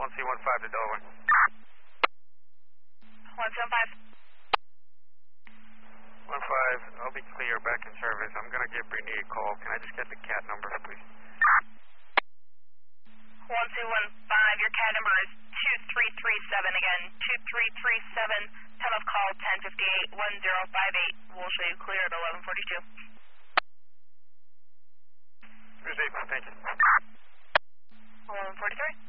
1C15 to Delaware. 175. 15, I'll be clear, back in service. I'm going to give Brittany a call. Can I just get the CAT number, please? 1215, your CAT number is 2337. Again, 2337, time of call 1058, 1058. We'll show you clear at 1142. Cruise 8, thank you. 1143.